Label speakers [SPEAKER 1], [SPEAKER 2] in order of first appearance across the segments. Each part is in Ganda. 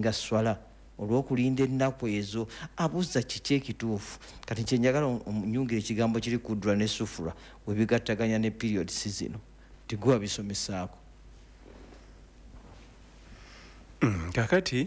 [SPEAKER 1] misinga swala olw'okulinda ennaku ezo abuuza kiki ekituufu kati kyenjagala omnyungire ekigambo kiri kudura ne sufura webigattaganya ne periods zino tiguwa bisomesaako
[SPEAKER 2] kakati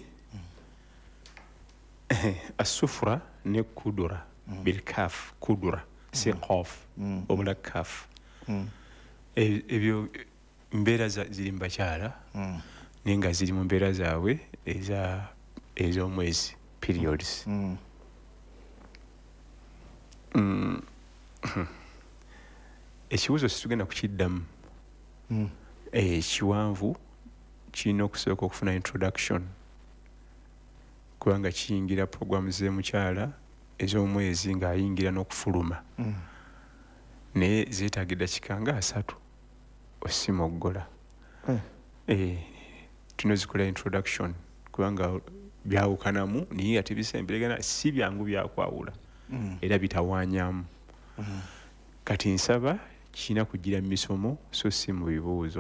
[SPEAKER 2] asufura ne kudura bilkaf kudura si qaf obula kaf ebyo mbeera ziri mu bakyala naye nga ziri mu mbeera zaabwe ez'omwezi periods ekibuuzo situgenda kukiddamu kiwanvu kirina okusooka okufuna introduction kubanga kiyingira programu z'emukyala ez'omwezi ng'ayingira n'okufuluma naye zeetaaga eddakiika nga 3 osimoggola tunozikola introduction kubanga byawukanamu naye ate bisembiragana si byangu byakwawula era bitawaanyamu kati nsaba kirina kugira mu misomo so si mu bibuuzo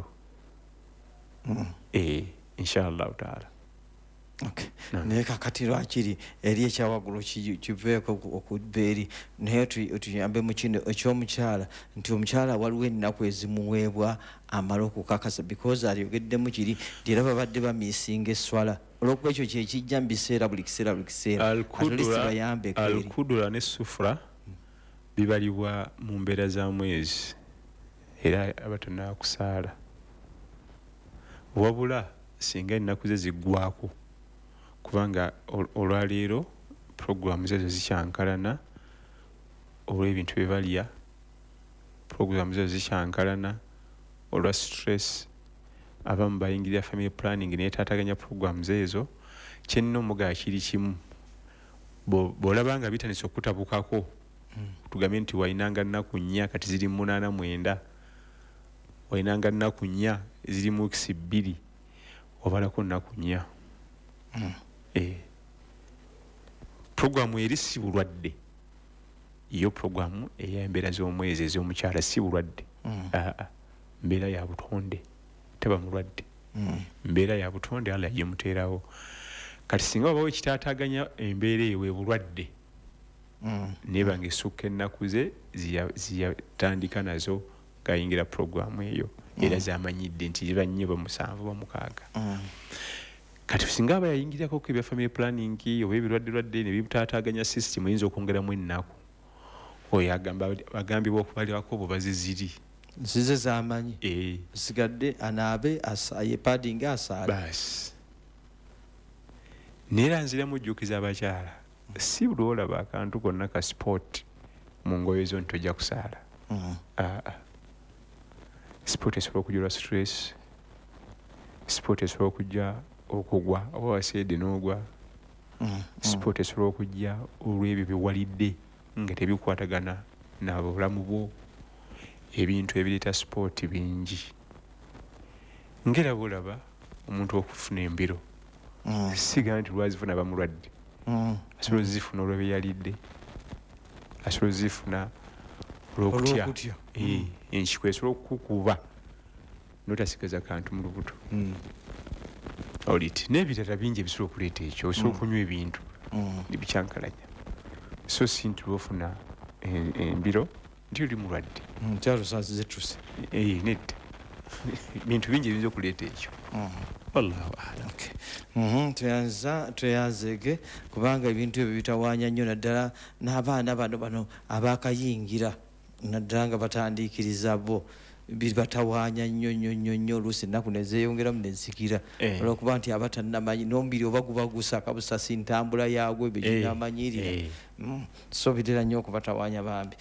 [SPEAKER 2] inshallah taala
[SPEAKER 1] naye kakati lwakiri eri ekyawaggulu kiveeko okuba eri naye tuyambe mu kino ekyomukyala nti omukyala waliwo ennaku ezimuweebwa amala okukakasa because alyogeddemu kiri nti era babadde bamiisinga eswala olwokuba ekyo kyekijja mu biseera buli kiseera bayambeko
[SPEAKER 2] alkudura ne sufura bibalibwa mu mbeera za mwezi era abatonna kusaala wabula singa ennaku ze ziggwako kubanga olwaleero programu zezo zikyankalana olw'ebintu bye balya programu zezo zikyankalana olwa stress abamu bayingirira family planning neetaataganya programu zezo kyenina omugaa kiri kimu bw'olaba nga bitandise okutabukako tugambe nti walinanga nnaku 4 kati ziri 8-9 walinanga nnaku 4 ziri mu 2 obalako nnaku 4 programu eri si bulwadde iyo programu ey'embeera z'omwezi ez'omukyala si bulwadde mbeera ya butonde taba mulwadde mbeera ya butonde Allah yemuteerawo kati singa wabawo ekitaataaganya embeera eyo we bulwadde neba ngesukka ennaku ze ziyatandika nazo ngayingira programu eyo era zamanyidde nti ziba 4 ba 7 ba 6 kati singa aba yayingirirako ku ebya family planning oba ebirwadde ne bibutaataaganya system oyinza okwongeramu ennaku oyo agambibwa okubalibwako bo baziziri
[SPEAKER 1] zize zamanyi sigadde anaabe asaye padding asaale
[SPEAKER 2] basi neera nzira mujjukiza abakyala si buli olaba akantu konna ka sport mu ngoye zo ntojja kusaala sport esobola okujjula stress sport esobola okujja okugwa oba waseede n'ogwa sport esobola okujja olw'ebyo biwalidde nga tebikwatagana n'obulamu bwo ebintu ebireeta sport bingi ngera bulaba omuntu okufuna embiro siga nti lwazifuna bamulwadde asobola ozifuna olw'ebeyalidde asobola ozifuna olw'okutya enkiku esobola okukuba n'otasigaza kantu mu lubuto oliti n'ebirala bingi ebisobola okuleeta ekyo osobola okunywa ebintu bikyankalanya so si nti lwofuna embiro nti oli mulwadde
[SPEAKER 1] kyalusazizetuse
[SPEAKER 2] nedda bintu bingi ebiyinza okuleeta ekyo wallahu alam
[SPEAKER 1] tweyanzege kubanga ebintu ebyo bitawaanya nnyo naddala n'abaana bano abakayingira naddala nga batandiikiriza bo batawaanya nnyo oluusi ennaku nezeyongeramu nezikira olwokuba nti abatannamanyi n'omubiri oba gubagusa kabusasi ntambula yaagwo ebyo ginamanyirira so bitera nnyo okubatawaanya bambi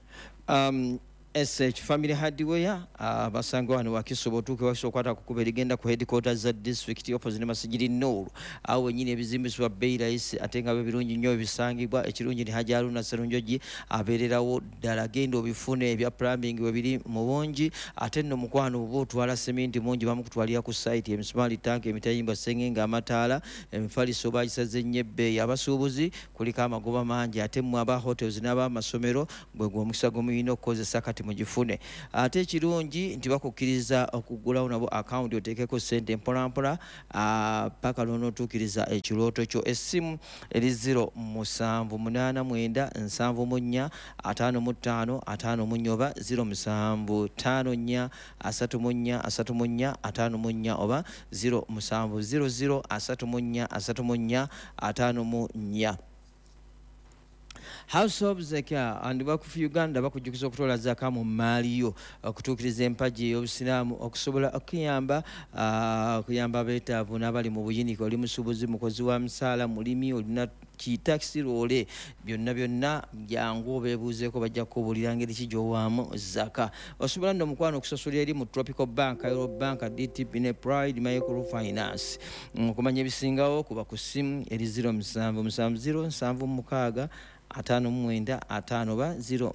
[SPEAKER 1] SH Family Hardware basanga wano wakisobo tuke wakisokwata kukuba ligenda ku headquarters za district opposite Masijiri Nuru awo nyine ebizimbiswa bei rahisi atenga birungi nnyo bisangibwa ekirungi ni Hajaru na Serunjoji abererawo ddala gendo bifune ebya plumbing webiri mu bongi ate no mukwano obo twala cement mungi bamukutwalira ku site emisumali tank emitayimba sengenga amataala emfaliso bayisaze nyebbe yabasuubuzi kulika amagoba mangi ate mu aba hotels n'aba masomero bwe gwo mukisa gomuyino kozesa kati mugifune. Ate ekirungi nti bakukkiriza okuggulawo nabo akawunti oteekeko ssente mpolampola paka lw'onootuukiriza ekirooto kyo. Essimu eri 0789745555 oba 0754343454 oba 0700343454. House of Zakia and Bakufu Uganda bakujjukiza okutwala zaka mu maali yo okutuukiriza empagi ey'obusiraamu okusobola okuyamba abeetaavu n'abali mu buyinike. Oli musuubuzi, mukozi wa misaala, mulimi, olina kitakisi loole, byonna byangu obeebuuzeeko bajja kukubuulira ngeri ki gy'owaamu zaka. Osobola nno omukwano okusasula eri mu Tropical Bank, Euro Bank, DTB ne Pride Microfinance. Okumanya ebisingawo kuba ku ssimu eri 077076 59 oba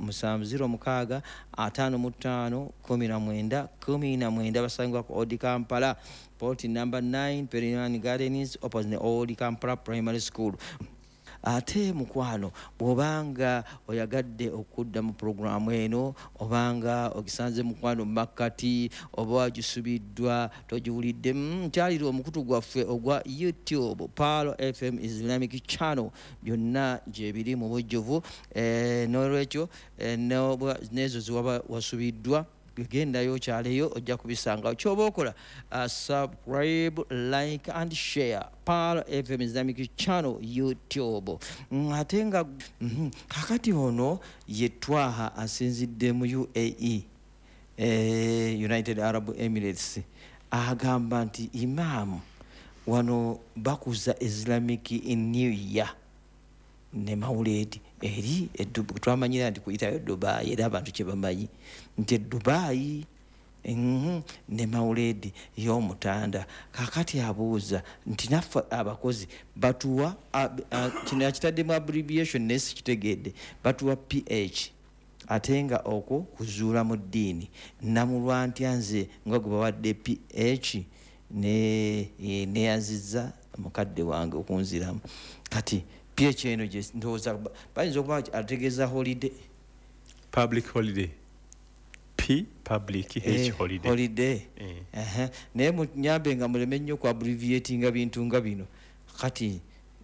[SPEAKER 1] 0706551919 basangibwa ku Old Kampala, Port number 9, Perinan Gardens, opposite Old Kampala Primary School. Ate mukwano bw'obanga oyagadde okudda mu programu eno obanga ogisanze mukwano makkati oba wagisubiddwa togiwulidde, kyalira omukutu gwaffe ogwa YouTube Pearl FM Islamic Channel, byonna gyebiri mu bujjuvu. N'olwekyo n'ezo ziwaba wasubiddwa gendayo kyaleyo ojja kubisanga. Kyoba okola subscribe, like and share Pearl FM Islamic Channel YouTube. Ate nga kakati ono ye Twaha asinzidde mu UAE, United Arab Emirates, agamba nti Imam wano bakuza Islamic New Year ne mawuledi eri twamanyira nti kuyitayo Dubai, era abantu kye bamanyi nti Dubai ne mawuledi y'omutanda. Kakati abuuza nti naffe abakozi batuwa kino yakitaddemu abbreviation naye sikitegedde, batuwa PH ate nga okwo kuzuula mu ddiini. Namulwa ntya nze nga gwe bawadde PH neyazizza mukadde wange okunziramu. Kati PH eno gye ndowooza bayinza okuba ategeeza holiday,
[SPEAKER 2] public holiday, P public H holiday.
[SPEAKER 1] Naye munyambe nga muleme nnyo ku abbreviatinga bintu nga bino. Kati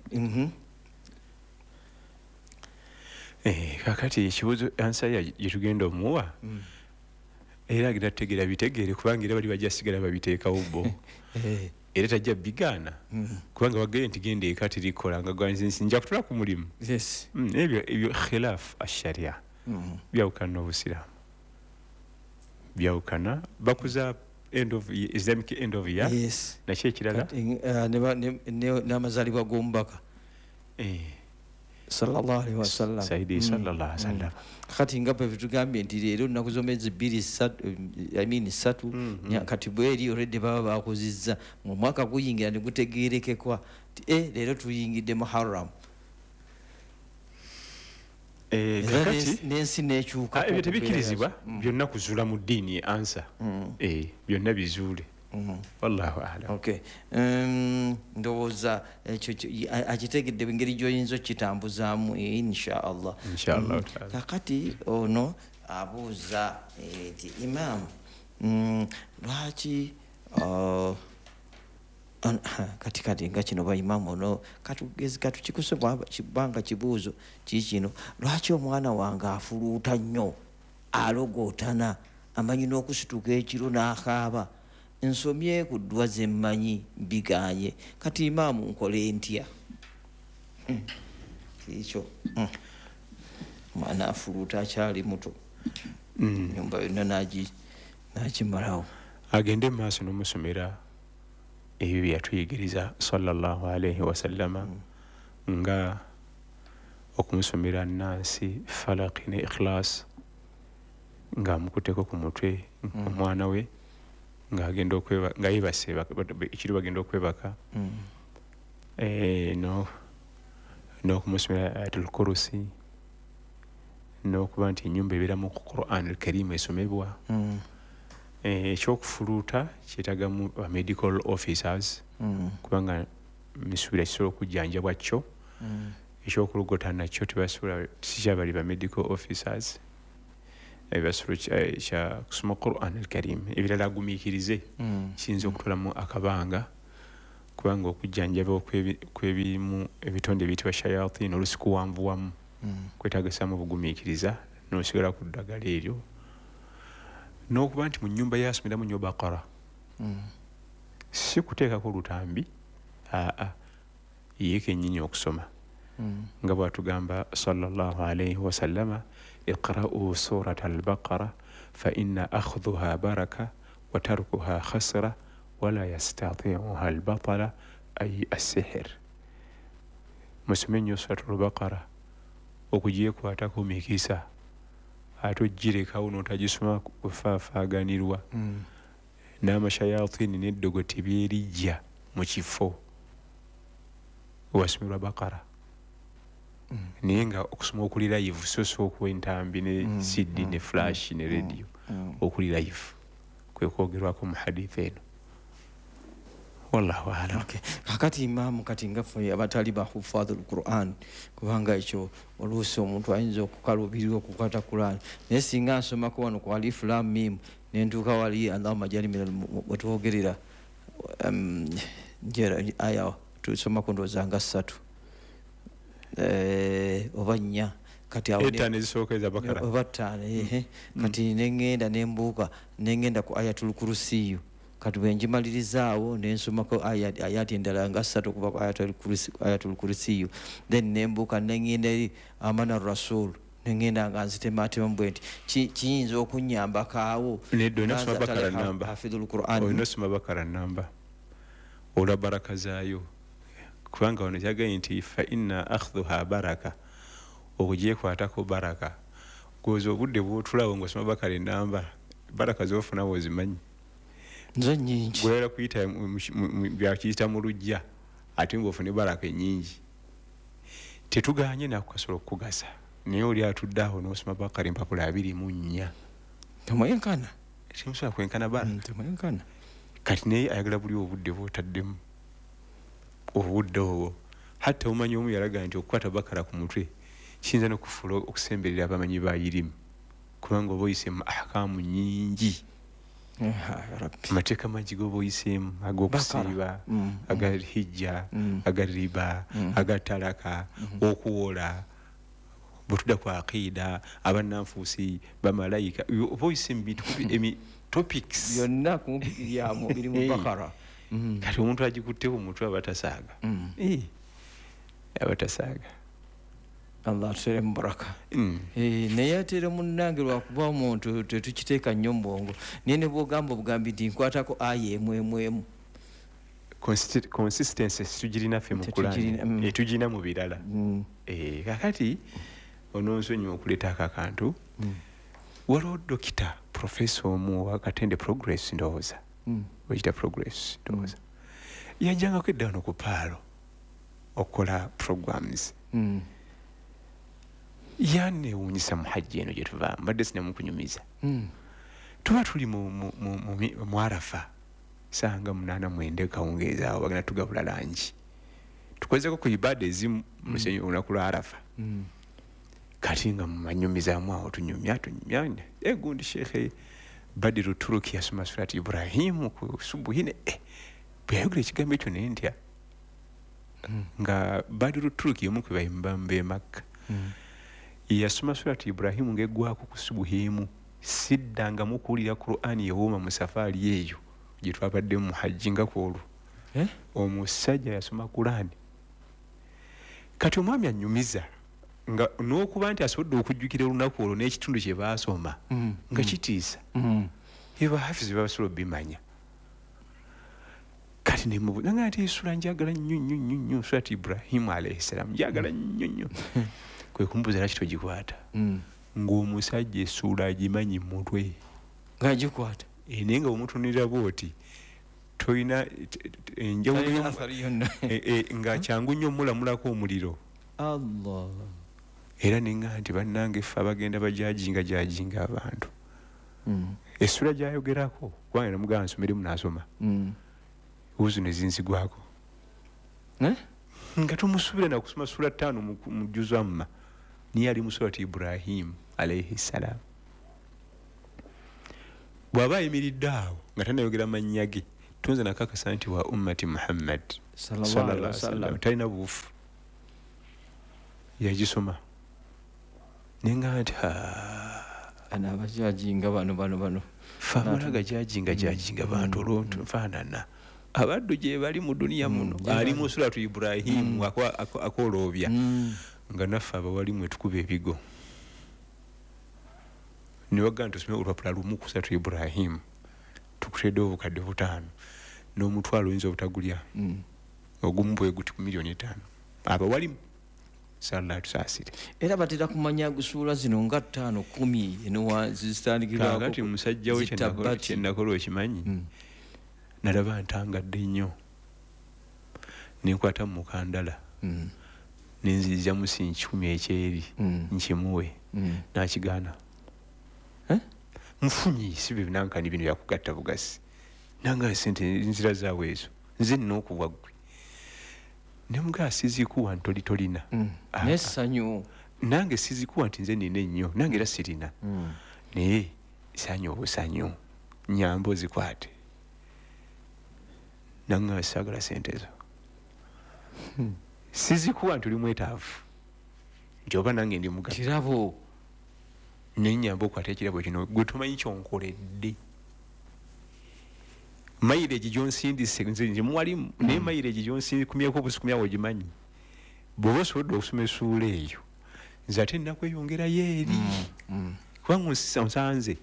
[SPEAKER 2] kakati ekibuuzo ansaya gye tugenda omuwa era agenda tutegeera bitegeere kubanga era bali bajja sigala babiteekawo bo era tajja bigaana kubanga wagere nti genda eka tirikola nga gwanzinsi nja kutula ku mulimu. Ebyo khilaf asharia byawukana n'obusiraamu, byawukana bakuza Islamic end of year nakyo ekirala
[SPEAKER 1] n'amazaalibwa g'omubaka sallallahu alaihi wasallam
[SPEAKER 2] Saidi sallallahu alaihi wasallam.
[SPEAKER 1] Kati nga bwe tugambye nti leero nnaku z'omwezi 3 kati bweri already baba bakuzizza mu mwaka guyingira ne gutegeerekekwa leero tuyingidde Muharram. N'ensi n'ekyuka.
[SPEAKER 2] Ebyo tebikirizibwa, byonna kuzuula mu ddiini ansa. Byonna bizuule. Wallahu a'lam.
[SPEAKER 1] Okay. Ndowooza akitegedde engeri gy'oyinza okitambuzaamu inshallah.
[SPEAKER 2] Inshallah.
[SPEAKER 1] Kakati ono abuuza nti Imam lwaki kati nga kino bayimamu ono katukikuse kibanga kibuuzo kikino, lwaki omwana wange afuluuta nnyo alogootana amanyi n'okusituka ekiro n'akaaba, nsomye ku ddwa ze mmanyi biganye, kati Imaamu nkole ntya? Kikyo mwana afuluuta akyali muto, nyumba yonna n'agimalawo.
[SPEAKER 2] Agende mu maaso n'omusomera ebyo bye yatuyigiriza sallallahu alaihi wasallama, nga okumusomera Naasi, Falaki ne Ikhlas ng'amukuteko ku mutwe omwana we ng'agenda okwebaka nga yeebase ekiro bagenda okwebaka, n'okumusomera Ayatul Kursi, n'okuba nti ennyumba ebeeramu Quran al-Karim esomebwa. Ekyokufuluuta kyetagamu medical officers kubanga misuubira kisobola okujjanjabwa kyo. Ekyokulogota nakyo tibasobola, sikyabali ba medical officers. ebasiro kya kusoma Quran al-Karim ebirala agumiikirize kiyinza okutolamu akabanga kubanga okujjanjaba kw'ebimu ebitonde ebiyitibwa shayatin olusi kuwanvuwamu kwetaagasamu obugumiikiriza n'osigala ku ddagala eryo n'okuba nti mu nnyumba yasomeramu nnyo Baqara si kuteekako olutambi ye kennyini okusoma nga bw'atugamba sallallahu alayhi wasallama iqra'u surata al-Baqara fa inna akhdhuha baraka wa tarkuha khasra wala yastati'uha al-batala ay as-sihr musome nnyo suratul Baqara okugyekwatako mikisa ate ogirekawo n'otagisoma kufaafaaganirwa n'amashayatini n'eddogoti byerijja mu kifo wasomerwa Baqara naye nga okusoma okuli live so okuwa entambi ne CD ne flash ne radio okuli live kwe kwogerwako mu hadith eno wallahu a'lam.
[SPEAKER 1] Kakati imaamu kati ngaffe abatali bahufadhul Quran kubanga ekyo oluusi omuntu ayinza okukaluubirirwa okukwata Quran naye singa nsomako wano ku alif lam mim nentuuka wali Allahumma jali minal wetwogerera njera aya tusomako ndowooza nga 3 oba 4 kati awo oba 5 kati nengenda nembuuka nengenda ku ayatul kursiyu kati bwenjimalirizaawo nensomako ayati endala nga 3 okuva ku ayatul kursiyu then nembuuka nengenda eri amana rasul nengenda nga nzitematema bwe nti kiyinza okunyambako awo hafidhul Quran
[SPEAKER 2] onosoma Bakara namba olwa baraka zaayo kubanga wano kyagaye nti fa inna akhdhuha baraka okugyekwatako baraka goza obudde bwotulawo ng'osoma Bakara enamba baraka zofuna wozimanyi
[SPEAKER 1] nzo nyingi
[SPEAKER 2] gwera kuyita byakiyita mu lujja ate ng'ofune baraka ennyingi tetuganye nakukasobola okukugasa naye oli atudde awo n'osoma Bakara empapula 24
[SPEAKER 1] temwenkana
[SPEAKER 2] temusobola kwenkana baraka
[SPEAKER 1] temwenkana
[SPEAKER 2] kati naye ayagala buli obudde bwotaddemu obudde obwo hatta omanyi omu yalaga nti okukwata Bakara ku mutwe kiyinza n'okufuula okusemberera abamanyi bayirimu kubanga oba oyisemu ahkamu nyingi amateeka mangi goba oyisemu ag'okusiiba aga hijja aga riba aga talaka okuwola bwetudda ku aqiida abannanfuusi bamalayika oba oyisemu bintu topics
[SPEAKER 1] byonna kumpi byamu biri mu Bakara
[SPEAKER 2] kati omuntu agikutte ku mutwe abatasaaga abatasaaga
[SPEAKER 1] Allah atusere mu baraka naye ate munnange lwakuba omuntu tetukiteeka nnyo mu bwongo naye ne bwogamba obugambi nti nkwatako aya emu
[SPEAKER 2] consistency tugirina ffe mu Qur'an tugirina mu birala kakati ononsonyiwa okuleeta akakantu waliwo dokita professor omu wakatende progress ndowooza wekita progress ndowooza yajjangako edda wano ku paalo okukola programs yaneewuunyisa mu hajji eno gye tuvaamu mbadde sinamukunyumiza tuba tuli mu Arafa sanga 8-9 kawungeezi awo bagenda tugabula langi tukozeko ku ibada ezimu musenyu olunaku lwa Arafa kati nga mumanyumizaamu awo tunyumya gundi Sheikh Badiru Turuki yasoma surati Ibrahimu ku subuhine bwe yayogera ekigambo ekyo naye ntya nga Badiru Turuki omu kwe bayimba mbe Makka yasoma surati Ibrahimu ng'eggwako ku subuhimu siddangamu kuwulira Qur'ani yewooma mu safaari eyo gye twabadde mu hajji nga kwolwo omusajja yasoma Qur'ani kati omwami anyumiza nga n'okuba nti asobodde okujjukira olunaku olwo n'ekitundu kye baasoma nga kitiisa ebahafizi babasobola obimanya kati nemubuuza nga nti esula njagala nnyo surati Ibrahimu alayhi salaam njagala nnyo kwe kumbuuza lwaki togikwata ng'omusajja essuula agimanyi mu mutwe
[SPEAKER 1] ng'agikwata
[SPEAKER 2] naye nga omutunulira bw'oti tolina enjawulo nga kyangu nnyo mulamulako omuliro
[SPEAKER 1] Allah
[SPEAKER 2] era ninga nti bannange ffe abagenda bajajinga abantu essula gy'ayogerako kubanga namugamba nsomeremu n'asoma wuzu ne zinzigwako nga tumusuubira nakusoma sura 5 mu juzu amma niye ali mu surati Ibrahimu alayhi salaam bw'aba ayimiridde awo nga tanayogera mannya ge tunze nakakasa nti wa ummati Muhammad sallallahu alaihi wasallam talina buufu yagisoma nenga nti
[SPEAKER 1] ana abajajinga bano
[SPEAKER 2] famulaga jajinga bantu olwontu nfaanana abaddu gye bali mu duniya muno ali mu suratu Ibrahim akolobya nga naffe abawali mwe tukuba ebigo niwaga nti tusome olupapula lumu ku suratu Ibrahim tukutedde obukadde 5 n'omutwalo oyinza obutagulya ogumu bwe guti ku milioni 5 abawali salatu sasire
[SPEAKER 1] era batera kumanya gusuula zino nga 5-10 eno zistandikirwako
[SPEAKER 2] kakati musajja we kyenakola okimanyi nalaba ntangadde nnyo nenkwata mu mukandala nenzija musi 10 ekyeri nkimuwe nakigaana nfunyi si binankani bino byakugatta bugasi nanga sente nzira zaawe ezo nze nina okuwa ggwe nemugaa sizikuwa ntolitolina
[SPEAKER 1] nesanyu
[SPEAKER 2] nange sizikuwa nti nze nina ennyo nange era sirina naye sanyu obusanyu nyambo zikwate nanga saagala sente ezo sizikuwa nti oli mwetaavu nti oba nange ndi mugabi
[SPEAKER 1] kirabo
[SPEAKER 2] nenyamba okwata ekirabo kino gwe tomanyi kyonkoledde mayireegi gyonsindise nze muwalimu naye mayireegi gyonsikumyeko obusikumyawo ogimanyi bw'oba osobodde okusoma essuula eyo nze ate nnakweyongerayo eri kubanga onsanze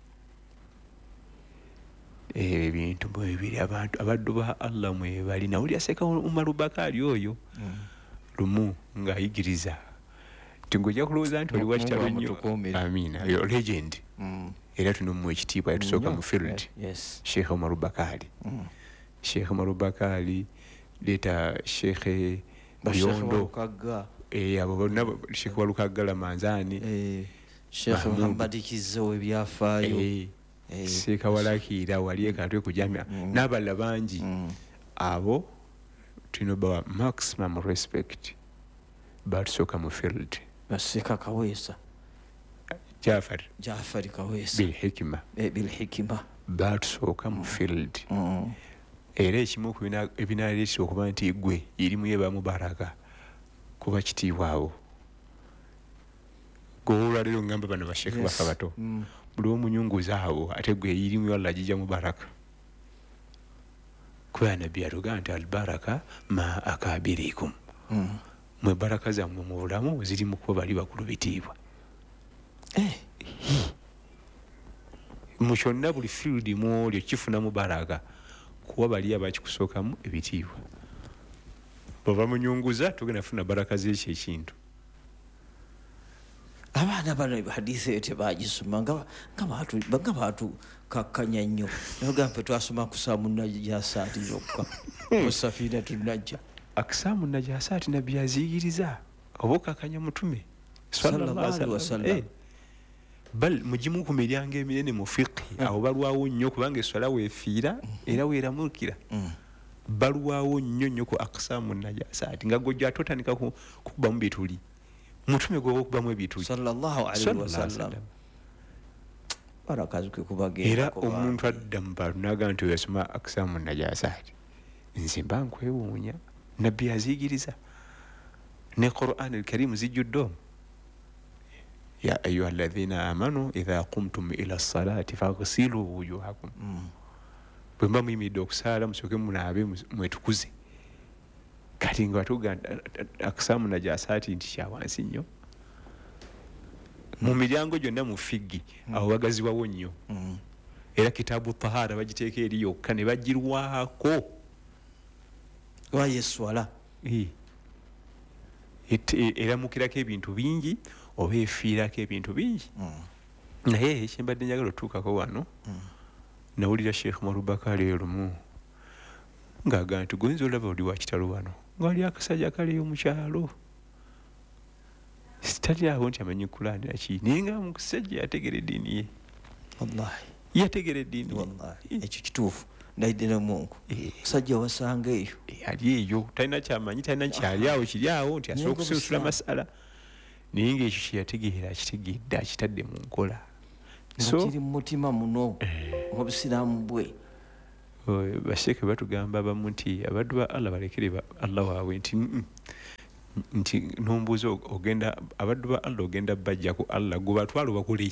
[SPEAKER 2] ebintu bwebiri abaddu ba Allah mwebali nawulira Sheikh Umar Bakari oyo lumu ng'ayigiriza nti ng'ojja kulowooza nti oli wakitalo nnyo amina yo legend era tunomu ekitiibwa yatusooka mu field Sheikh Umar Bakari Sheikh Umar Bakari leeta Sheikh Byondo abo bonna Sheikh Walukagala Manzani
[SPEAKER 1] Sheikh Muhammad Kizo ebyafaayo
[SPEAKER 2] Sheikh Walakira wali ekatwe kujamia n'abalala bangi abo tulina bawa maximum respect batusooka mu field
[SPEAKER 1] baseka Kaweesa Jafari Kaweesa bil hikima
[SPEAKER 2] batusooka mu field era ekimu ku ebinaleese okuba nti gwe irimu yebamu baraka kuba kitiibwa abo golwaliro ngamba bano basheekhe bafa bato buli omunyunguza abo ate gwe irimu yalla gijja mu baraka kuba nabbi yatugaa nti albaraka ma akabirikum mwe baraka zammwe mu bulamu ziri mu kuba bali bakulu bitiibwa mu kyonna buli field mwolyo kifunamu baraka kuba bali abakikusookamu ebitiibwa bw'oba munyunguza tugenda funa baraka z'ekyo ekintu
[SPEAKER 1] abaana bano hadisi eyo tebagisoma nga baatukakkanya nnyo nagampe twasoma kusaamu najasaati zokka musafina tunajja
[SPEAKER 2] akisaamu najasaati nabbi yaziyigiriza oba okakkanya mutume sallallahu alaihi wasallam bal mugimu ku miryango eminene mu fiqhi awo balwawo nnyo kubanga eswala weefiira era weeramukira balwawo nnyo ku akisaamu najasaati nga gojja atotandika kukubamu bituli mutume gwe okubamu ebituli
[SPEAKER 1] sallallahu alaihi wasallam barakazike kubagenda
[SPEAKER 2] era omuntu adda mu bantu n'agamba nti yasoma akisaamu najasaati nze mba nkwewuunya nabbi yaziyigiriza ne Qur'an al-Karim zijjudde ya ayuha alladhina amanu idha qumtum ila as-salati faghsilu wujuhakum bwe mba muyimiridde okusaala musooke munaabe mwetukuze kati nga batugamba akisaamu najasaati nti kyawansi nnyo mu miryango gyonna mu figgi awo bagaziwawo nnyo era kitaabu tahara bagiteeka eri yokka ne bagirwako
[SPEAKER 1] wayeswala
[SPEAKER 2] eramukirako ebintu bingi oba efiirako ebintu bingi naye ekyembadde njagala otuukako wano nawulira Sheikh Umar Bakari lumu ng'agamba nti goyinza olaba oli wakitalo wano ng'ali akasajja kaleyo mu kyalo sitalirawo nti amanyi Qur'ani naki naye nga musajja yategera eddiini ye
[SPEAKER 1] wallahi
[SPEAKER 2] yategera eddiini
[SPEAKER 1] wallahi ekyo kituufu ndaidira Mungu musajja wasanga eyo
[SPEAKER 2] ali eyo talina kyamanyi talina kyali awo kiri awo nti asobola okususula masala naye ng'ekyo kyeyategeera akitegedde akitadde mu nkola So
[SPEAKER 1] kiri mutima muno obusiraamu bwe
[SPEAKER 2] basheke batugamba abamu nti abaddu ba Allah balekere Allah waabwe nti nombuuza ogenda abaddu ba Allah ogenda bajja ku Allah gwe batwalo bakuli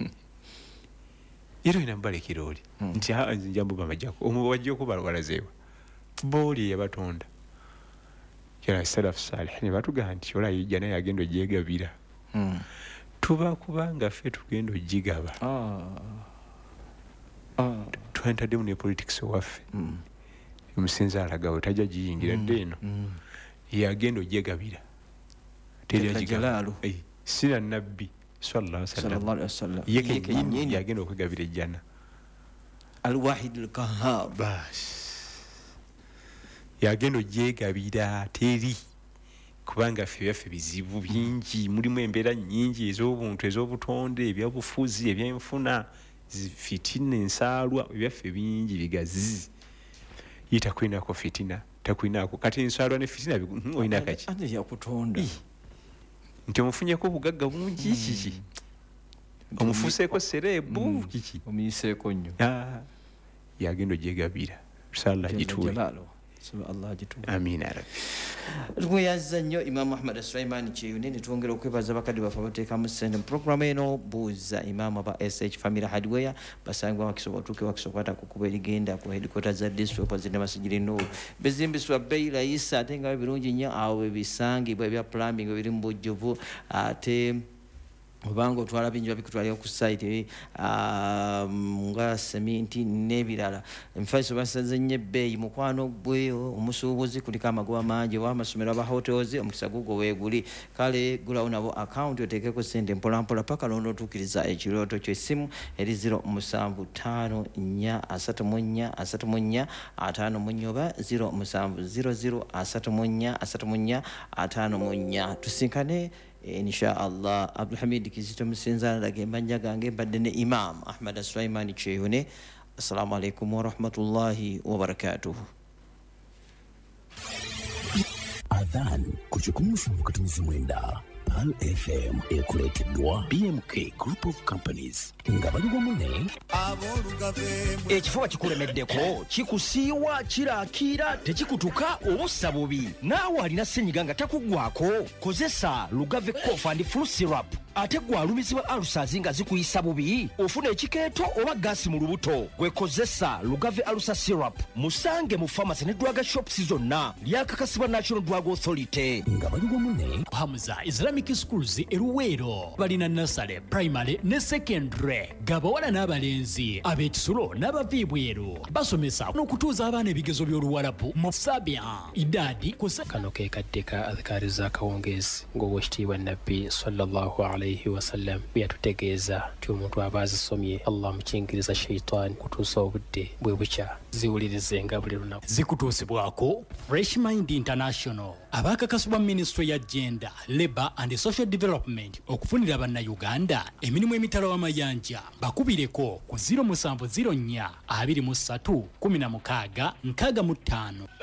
[SPEAKER 2] ero ina balekere oli nti njambo bamajjako omubajja ko balwalazeewa booli yabatonda kera salaf salih ne batugamba nti ola yijja naye agenda ogyegabira tuba kubanga ffe tugenda ogigaba twentadde mu ne politics waffe omusinza alagawe tajja giyingira dde eno yagenda ogyegabira teriyagigala sira nabbi sallallahu alaihi wasallam yeke nyinyi yagenda okwegabira ejjana
[SPEAKER 1] al-wahid al-qahhar
[SPEAKER 2] bas yagenda ogyegabira teri kubanga ffe byaffe bizibu bingi mulimu embeera nnyingi ez'obuntu ez'obutonde ebyabufuzi ebyenfuna fitina ensaalwa ebyaffe bingi bigazi ye takwinako fitina takwinako kati ensaalwa ne fitina olina kaki
[SPEAKER 1] ate yakutonda
[SPEAKER 2] nti omufunyeko obugagga bungi kiki omufuuseeko sereebu kiki
[SPEAKER 1] omuyiseeko nnyo
[SPEAKER 2] yagenda ogyegabira salla gituwe
[SPEAKER 1] Allah jitu
[SPEAKER 2] amina rabbi
[SPEAKER 1] Tukuyaza nnyo Imam Ahmad Sulaiman Kyeyune ne twongera okwebaza bakadde baffe abateekamu ssente mu programu eno buuza Imam aba SH Family Hardware basangibwa wakisobotuke wakisokwata kukuba erigenda ku headquarters za district opposite Masjid Nur bezimbisibwa bei layisa ate nga birungi nnyo awo bisangibwa ebya plumbing ebiri mu bujjuvu ate obanga otwala bingi babikutwalira ku site nga seminti n'ebirala enfaiso basaze nnyo ebbeeyi mukwano gweyo omusuubuzi kuliko amagoba mangi oba amasomero aba hotels omukisa gugwo weeguli kale gulawo nabo account oteekeko ssente mpolampola paka londo otuukiriza ekirooto kyo essimu eri 075434354 oba 070034354 tusinkane insha Allah. Abdul Hamid Kizito Musinzana lagamba njagange mbadde ne Imam Ahmad Sulaiman Kyeyune. Assalamu alaikum wa rahmatullahi wa barakatuh.
[SPEAKER 3] Adhan kuchukua mfumukatumizi mwenda Pal FM ekuleteddwa BMK Group of Companies nga bali bamune
[SPEAKER 4] ekifuba kikulemeddeko kikusiiwa kiraakira tekikutuka obussa bubi naawe alina ssenyiga nga takuggwako kozesa Lugave Cough and Flu Syrup ate gwalumizibwa alusazi nga zikuyisa bubi ofuna ekikeeto oba gaasi mu lubuto gwekozesa Lugave Alusa Syrup musange mu pharmacy ne drug shops zonna lyakakasibwa National Drug Authority
[SPEAKER 3] nga bali bamune
[SPEAKER 5] Hamza Islamic Schools eruweero balina nursery primary ne secondary gabawala n'abalenzi ab'ekisulo n'abaviibweru basomesa n'okutuuza abaana ebigezo by'oluwalabu mu Sabia idadi
[SPEAKER 6] kano ke kaddeka adhikari za kawongezi ng'owekitiibwa nabbi sallallahu alayhi wasallam byatutegeeza nti omuntu aba azisomye Allah mukingiriza shaitan kutuusa obudde bwe bukya ziwulirizenga buli lunaku
[SPEAKER 5] zikutuusibwako Fresh Mind International abakakasibwa Ministry ya Gender, Labour and Social Development okufunira bannayuganda emirimu emitalo w'amayanja bakubireko ku 0704 23 16 65